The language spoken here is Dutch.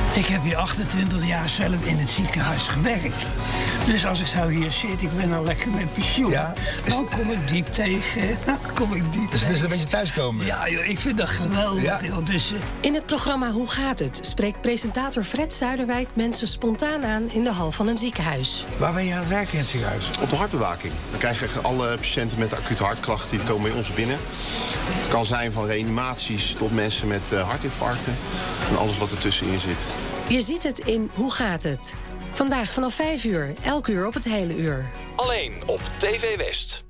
Ik heb hier 28 jaar zelf in het ziekenhuis gewerkt. Dus als ik zo hier zit, ik ben al lekker met pensioen. Ja, Dan kom ik diep tegen. Dus het is een beetje thuiskomen. Ja, joh, ik vind dat geweldig. Ja. Joh. Dus, In het programma Hoe gaat het? Spreekt presentator Fred Zuiderwijk mensen spontaan aan in de hal van een ziekenhuis. Waar ben je aan het werken in het ziekenhuis? Op de hartbewaking. Dan krijgen alle patiënten met acute hartklachten, die komen bij ons binnen. Het kan zijn van reanimaties tot mensen met hartinfarcten. En alles wat ertussenin zit. Je ziet het in Hoe gaat het? Vandaag vanaf 5 uur, elk uur op het hele uur. Alleen op TV West.